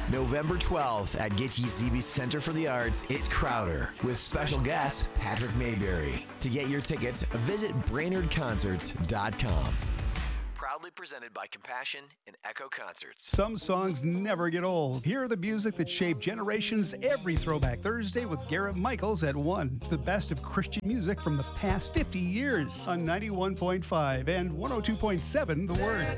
November 12th at Gitche Center for the Arts, it's Crowder with special guest Patrick Mayberry. To get your tickets, visit BrainerdConcerts.com. Proudly presented by Compassion and Echo Concerts. Some songs never get old. Hear the music that shaped generations every Throwback Thursday with Garrett Michaels at 1. The best of Christian music from the past 50 years on 91.5 and 102.7 The Word.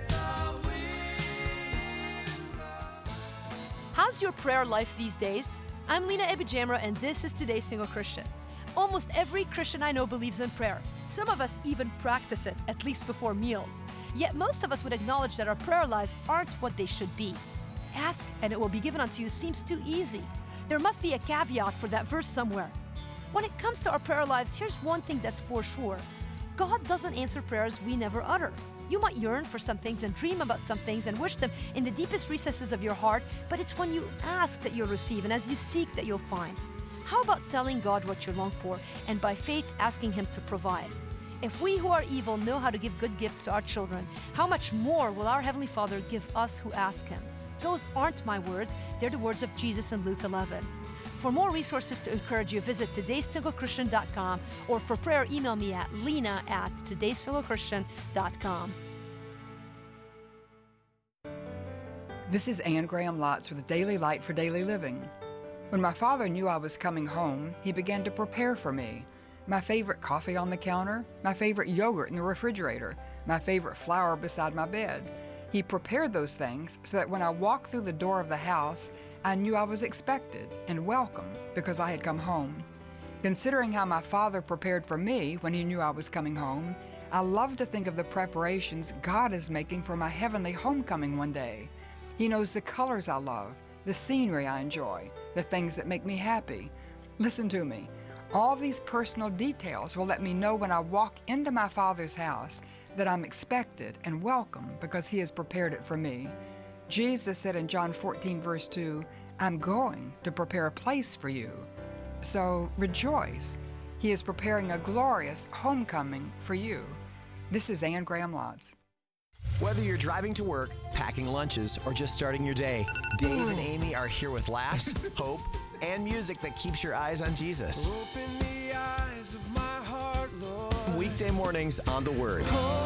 How's your prayer life these days? I'm Lena Ebijamra, and this is Today's Single Christian. Almost every Christian I know believes in prayer. Some of us even practice it, at least before meals. Yet most of us would acknowledge that our prayer lives aren't what they should be. Ask and it will be given unto you seems too easy. There must be a caveat for that verse somewhere. When it comes to our prayer lives, here's one thing that's for sure. God doesn't answer prayers we never utter. You might yearn for some things and dream about some things and wish them in the deepest recesses of your heart, but it's when you ask that you'll receive, and as you seek that you'll find. How about telling God what you long for and by faith asking Him to provide? If we who are evil know how to give good gifts to our children, how much more will our Heavenly Father give us who ask Him? Those aren't my words, they're the words of Jesus in Luke 11. For more resources to encourage you, visit today'ssinglecchristian.com, or for prayer, email me at lena@today'ssinglecchristian.com. This is Anne Graham Lotz with Daily Light for Daily Living. When my father knew I was coming home, he began to prepare for me. My favorite coffee on the counter, my favorite yogurt in the refrigerator, my favorite flower beside my bed. He prepared those things so that when I walked through the door of the house, I knew I was expected and welcome because I had come home. Considering how my father prepared for me when he knew I was coming home, I love to think of the preparations God is making for my heavenly homecoming one day. He knows the colors I love, the scenery I enjoy, the things that make me happy. Listen to me. All these personal details will let me know when I walk into my Father's house that I'm expected and welcome because He has prepared it for me. Jesus said in John 14, verse 2, I'm going to prepare a place for you. So rejoice. He is preparing a glorious homecoming for you. This is Anne Graham Lotz. Whether you're driving to work, packing lunches, or just starting your day, Dave and Amy are here with laughs, hope, and music that keeps your eyes on Jesus. Open the eyes of my heart, Lord. Weekday mornings on The Word.